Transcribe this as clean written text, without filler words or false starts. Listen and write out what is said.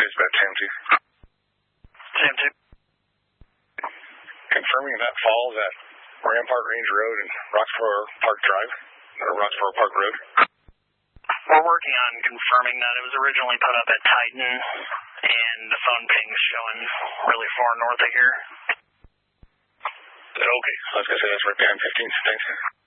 It's about Sam 2. Sam 2. Confirming that falls at Rampart Range Road and Roxborough Park Drive, or Roxborough Park Road. We're working on confirming that. It was originally put up at Titan, and the phone ping's showing really far north of here. Okay, I was going to say that's right behind 15. Thanks.